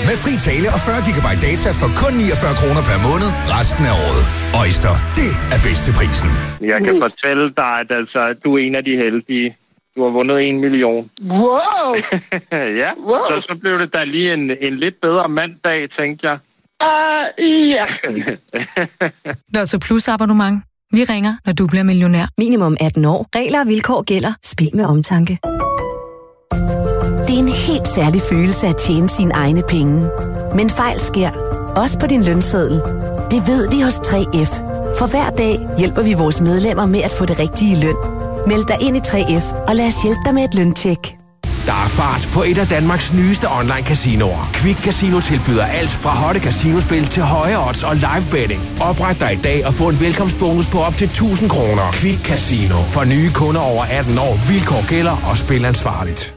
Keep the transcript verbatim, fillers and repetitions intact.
Med fri tale og fyrre gigabyte data for kun niogfyrre kroner per måned resten af året. Øjster, det er bedst til prisen. Jeg kan fortælle dig, at, altså, at du er en af de heldige. Du har vundet en million. Wow! ja, wow. Så, så blev det da lige en, en lidt bedre mandag, tænkte jeg. Uh, ja. Lotto Plus abonnement. Vi ringer, når du bliver millionær. Minimum atten år. Regler og vilkår gælder. Spil med omtanke. Det er en helt særlig følelse at tjene sine egne penge. Men fejl sker. Også på din lønseddel. Det ved vi hos tre F. For hver dag hjælper vi vores medlemmer med at få det rigtige løn. Meld dig ind i tre F, og lad os hjælpe dig med et løntjek. Der er fart på et af Danmarks nyeste online casinoer. Quick Casino tilbyder alt fra hotte casinospil til høje odds og live betting. Opret dig i dag og få en velkomstbonus på op til tusind kroner. Quick Casino. For nye kunder over atten år. Vilkår gælder og spil ansvarligt.